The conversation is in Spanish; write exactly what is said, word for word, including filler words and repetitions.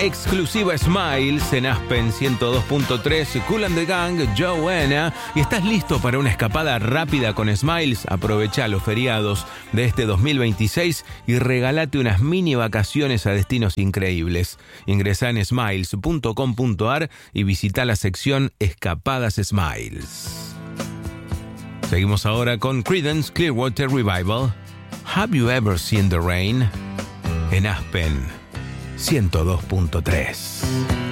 exclusiva Smiles en Aspen ciento dos punto tres, Kool and the Gang, Joanna. ¿Y estás listo para una escapada rápida con Smiles? Aprovecha los feriados de este dos mil veintiséis y regálate unas mini vacaciones a destinos increíbles. Ingresá en smiles punto com punto a r y visita la sección Escapadas Smiles. Seguimos ahora con Creedence Clearwater Revival. Have You Ever Seen the Rain? En Aspen ciento dos punto tres.